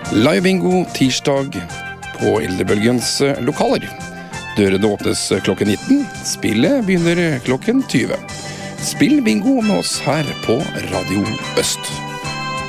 Live bingo tirsdag på Eldrebølgens lokaler. Dørene åpnes klokken 19. Spillet begynner klokken 20. Spill bingo med oss her på Radio Øst.